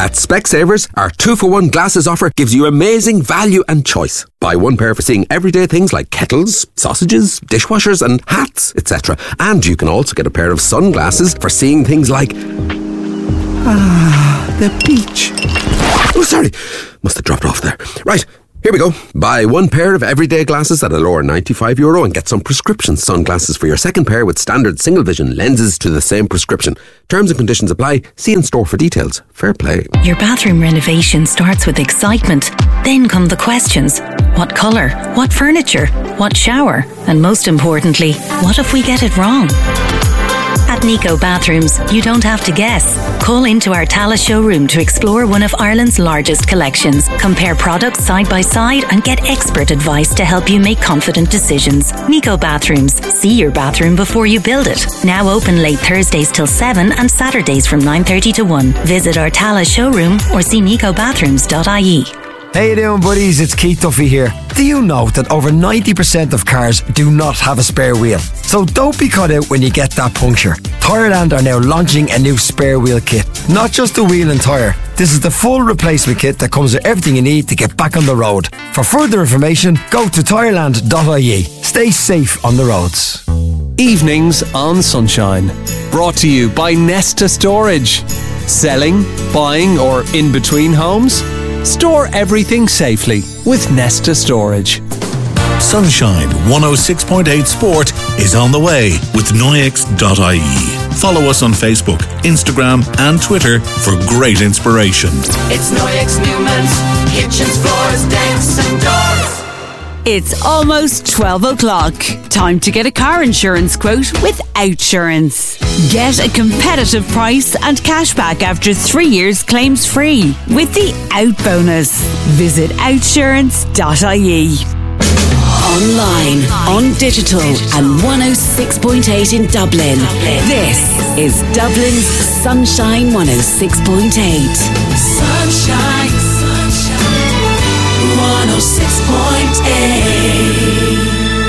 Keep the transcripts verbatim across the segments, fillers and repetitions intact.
At Specsavers, our two-for-one glasses offer gives you amazing value and choice. Buy one pair for seeing everyday things like kettles, sausages, dishwashers and hats, et cetera. And you can also get a pair of sunglasses for seeing things like... Ah, the beach. Oh, sorry. Must have dropped off there. Right. Here we go. Buy one pair of everyday glasses at a lower ninety-five euro and get some prescription sunglasses for your second pair with standard single vision lenses to the same prescription. Terms and conditions apply. See in store for details. Fair play. Your bathroom renovation starts with excitement. Then come the questions. What colour? What furniture? What shower? And most importantly, what if we get it wrong? At Nico Bathrooms, you don't have to guess. Call into our Tallaght showroom to explore one of Ireland's largest collections. Compare products side by side and get expert advice to help you make confident decisions. Nico Bathrooms. See your bathroom before you build it. Now open late Thursdays till seven and Saturdays from nine thirty to one. Visit our Tallaght showroom or see nico bathrooms dot I E. How you doing, buddies? It's Keith Duffy here. Do you know that over ninety percent of cars do not have a spare wheel? So don't be caught out when you get that puncture. Tireland are now launching a new spare wheel kit. Not just a wheel and tyre. This is the full replacement kit that comes with everything you need to get back on the road. For further information, go to tireland dot I E. Stay safe on the roads. Evenings on Sunshine. Brought to you by Nesta Storage. Selling, buying or in between homes? Store everything safely with Nesta Storage. Sunshine one oh six point eight Sport is on the way with Noyex dot I E. Follow us on Facebook, Instagram and Twitter for great inspiration. It's Noyex Newman's kitchens, floors, decks and doors. It's almost twelve o'clock. Time to get a car insurance quote with Outsurance. Get a competitive price and cashback after three years claims free with the Out Bonus. Visit outsurance dot I E. Online, on digital and one oh six point eight in Dublin. This is Dublin's Sunshine one oh six point eight. Sunshine, sunshine, one oh six point eight.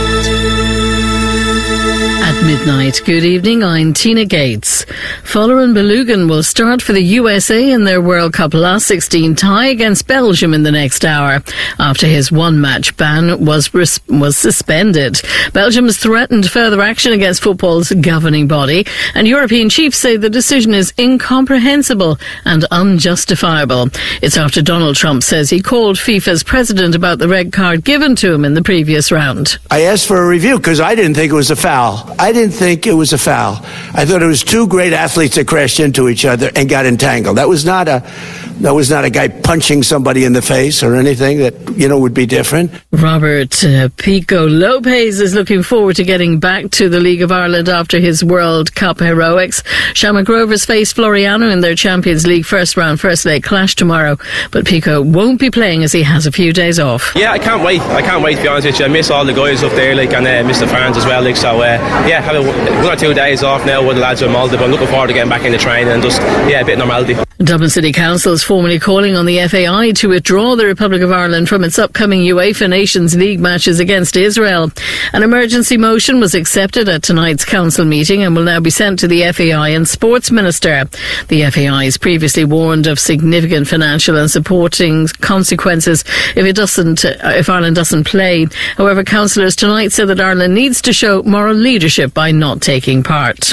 At midnight, good evening, I'm Tina Gates. Folarin Balogun will start for the U S A in their World Cup last sixteen tie against Belgium in the next hour after his one-match ban was res- was suspended. Belgium has threatened further action against football's governing body, and European chiefs say the decision is incomprehensible and unjustifiable. It's after Donald Trump says he called FIFA's president about the red card given to him in the previous round. I asked for a review because I didn't think it was a foul. I didn't think it was a foul. I thought it was two great athletes that crashed into each other and got entangled. That was not a, that was not a guy punching somebody in the face or anything that, you know, would be different. Robert uh, Pico Lopez is looking forward to getting back to the League of Ireland after his World Cup heroics. Shamrock Rovers face Floriano in their Champions League first round first leg clash tomorrow, but Pico won't be playing as he has a few days off. Yeah, I can't wait. I can't wait to be honest with you. I miss all the guys up there, like, and uh, miss the fans as well, like, so uh, yeah, have a, one or two days off now with the lads with Malta, but I'm looking forward to getting back into training and just, yeah, a bit of normality. Dublin City Council is formally calling on the F A I to withdraw the Republic of Ireland from its upcoming UEFA Nations League matches against Israel. An emergency motion was accepted at tonight's council meeting and will now be sent to the F A I and Sports Minister. The F A I has previously warned of significant financial and supporting consequences if it doesn't, uh, if Ireland doesn't play. However, councillors tonight said that Ireland needs to show moral leadership by not taking part.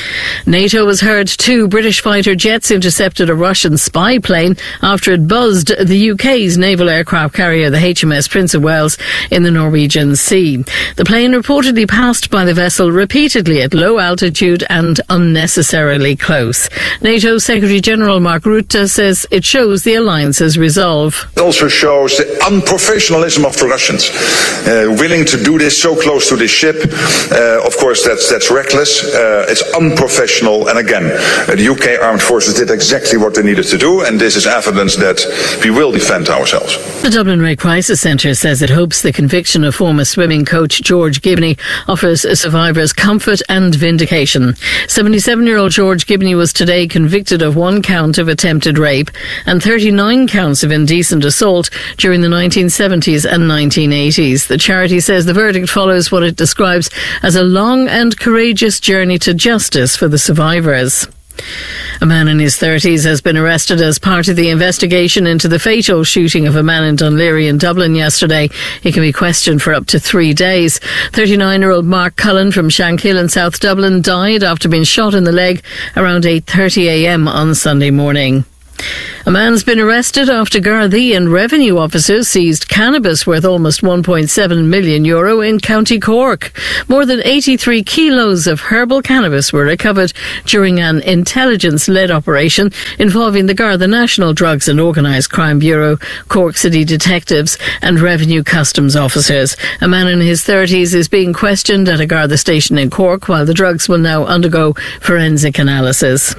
NATO has heard two British fighter jets intercepted a Russian spy plane after it buzzed the U K's naval aircraft carrier, the H M S Prince of Wales, in the Norwegian Sea. The plane reportedly passed by the vessel repeatedly at low altitude and unnecessarily close. NATO Secretary-General Mark Rutte says it shows the alliance's resolve. It also shows the unprofessionalism of the Russians, uh, willing to do this so close to this ship. Uh, of course, that's, that's reckless. Uh, it's unprofessional, and again, uh, the U K Armed Forces did exactly what they needed to do, and this is evidence that we will defend ourselves. The Dublin Rape Crisis Centre says it hopes the conviction of former swimming coach George Gibney offers survivors comfort and vindication. seventy-seven-year-old George Gibney was today convicted of one count of attempted rape and thirty-nine counts of indecent assault during the nineteen seventies and nineteen eighties. The charity says the verdict follows what it describes as a long and courageous journey to justice for the survivors. A man in his thirties has been arrested as part of the investigation into the fatal shooting of a man in Dunleary in Dublin yesterday. He can be questioned for up to three days. thirty-nine-year-old Mark Cullen from Shankill in South Dublin died after being shot in the leg around eight thirty a m on Sunday morning. A man's been arrested after Gardaí and revenue officers seized cannabis worth almost one point seven million euro in County Cork. More than eighty-three kilos of herbal cannabis were recovered during an intelligence-led operation involving the Garda National Drugs and Organised Crime Bureau, Cork City detectives and revenue customs officers. A man in his thirties is being questioned at a Garda station in Cork, while the drugs will now undergo forensic analysis.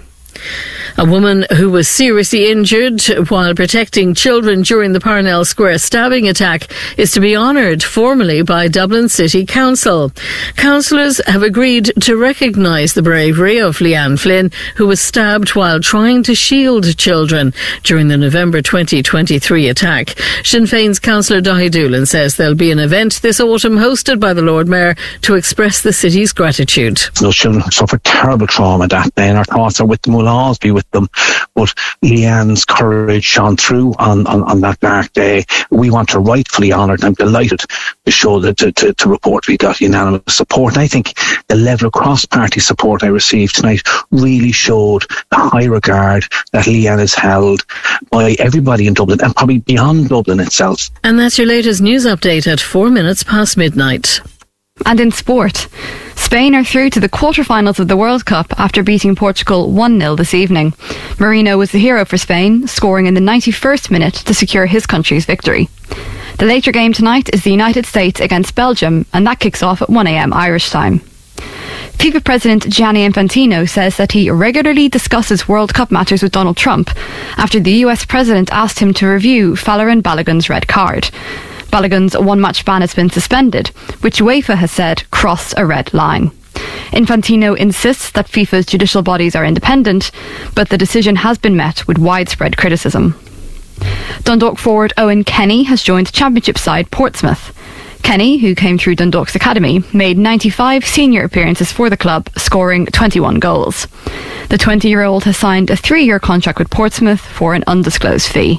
A woman who was seriously injured while protecting children during the Parnell Square stabbing attack is to be honoured formally by Dublin City Council. Councillors have agreed to recognise the bravery of Leanne Flynn, who was stabbed while trying to shield children during the November twenty twenty-three attack. Sinn Féin's Councillor Dahi Doolan says there'll be an event this autumn hosted by the Lord Mayor to express the city's gratitude. Those children have suffered terrible trauma that day, and our thoughts are with them. We'll always be with them. But Leanne's courage shone through on, on, on that dark day. We want to rightfully honour it. I'm delighted to show that to, to, to report we got unanimous support. And I think the level of cross-party support I received tonight really showed the high regard that Leanne is held by everybody in Dublin and probably beyond Dublin itself. And that's your latest news update at four minutes past midnight. And in sport, Spain are through to the quarter-finals of the World Cup after beating Portugal one nil this evening. Marino was the hero for Spain, scoring in the ninety-first minute to secure his country's victory. The later game tonight is the United States against Belgium, and that kicks off at one a m Irish time. FIFA President Gianni Infantino says that he regularly discusses World Cup matters with Donald Trump after the U S President asked him to review Folarin Balogun's red card. Balogun's one-match ban has been suspended, which UEFA has said crossed a red line. Infantino insists that FIFA's judicial bodies are independent, but the decision has been met with widespread criticism. Dundalk forward Owen Kenny has joined Championship side Portsmouth. Kenny, who came through Dundalk's academy, made ninety-five senior appearances for the club, scoring twenty-one goals. The twenty-year-old has signed a three-year contract with Portsmouth for an undisclosed fee.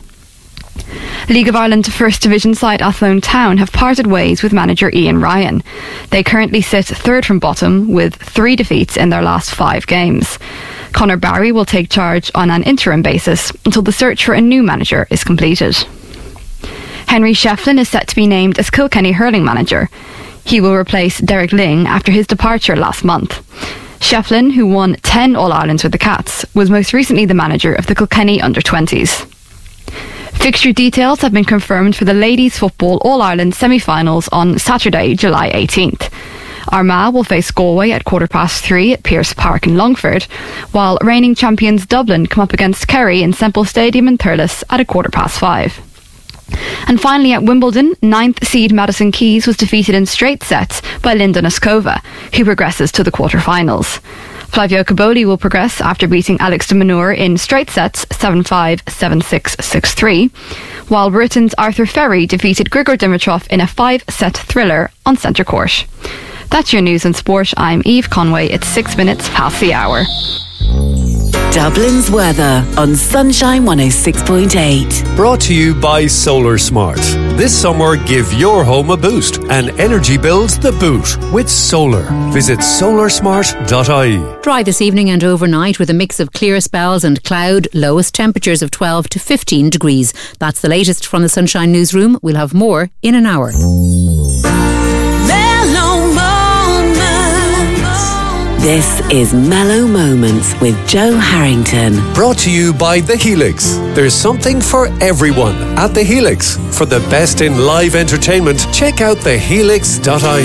League of Ireland First Division side Athlone Town have parted ways with manager Ian Ryan. They currently sit third from bottom with three defeats in their last five games. Conor Barry will take charge on an interim basis until the search for a new manager is completed. Henry Shefflin is set to be named as Kilkenny hurling manager. He will replace Derek Ling after his departure last month. Shefflin, who won ten All-Irelands with the Cats, was most recently the manager of the Kilkenny under twenties. Fixture details have been confirmed for the Ladies Football All-Ireland semi-finals on Saturday, July eighteenth. Armagh will face Galway at quarter past three at Pearse Park in Longford, while reigning champions Dublin come up against Kerry in Semple Stadium in Thurles at a quarter past five. And finally at Wimbledon, ninth seed Madison Keys was defeated in straight sets by Linda Noskova, who progresses to the quarter-finals. Flavio Caboli will progress after beating Alex de Minaur in straight sets seven five, seven six, six three, while Britain's Arthur Ferry defeated Grigor Dimitrov in a five-set thriller on centre court. That's your news and sport. I'm Eve Conway. It's six minutes past the hour. Dublin's weather on Sunshine one oh six point eight. Brought to you by Solar Smart. This summer, give your home a boost and energy bills the boot with solar. Visit solar smart dot I E. Dry this evening and overnight with a mix of clear spells and cloud, lowest temperatures of twelve to fifteen degrees. That's the latest from the Sunshine Newsroom. We'll have more in an hour. This is Mellow Moments with Joe Harrington. Brought to you by The Helix. There's something for everyone at The Helix. For the best in live entertainment, check out the helix dot I E.